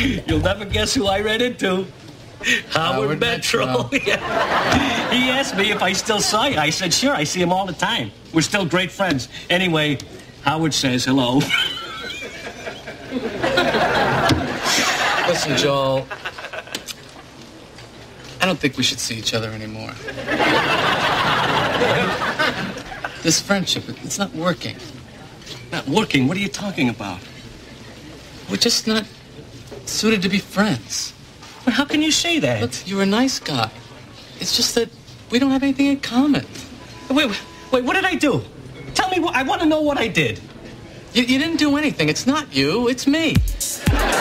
You'll never guess who I ran into. Howard Metro. Yeah. He asked me if I still saw you. I said, sure, I see him all the time. We're still great friends. Anyway, Howard says hello. Listen, Joel, I don't think we should see each other anymore. This friendship, it's not working. Not working? What are you talking about? We're just not suited to be friends. Well, how can you say that? Look, you're a nice guy. It's just that we don't have anything in common. Wait, what did I do? Tell me, I want to know what I did. You didn't do anything. It's not you, it's me.